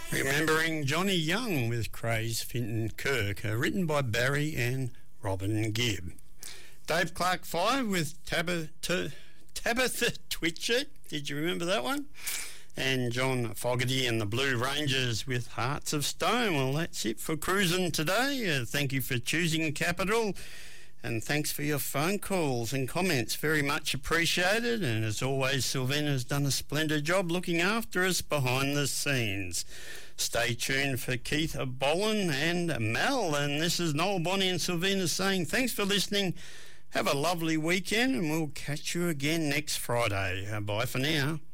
Remembering Johnny Young with Craze Finton Kirk, written by Barry and Robin Gibb. Dave Clark 5 with Tabitha Twitcher. Did you remember that one? And John Fogerty and the Blue Rangers with Hearts of Stone. Well, that's it for cruising today. Thank you for choosing Capital. And thanks for your phone calls and comments. Very much appreciated. And as always, Sylvina has done a splendid job looking after us behind the scenes. Stay tuned for Keith Boland and Mel. And this is Noel, Bonnie and Sylvina saying thanks for listening. Have a lovely weekend and we'll catch you again next Friday. Bye for now.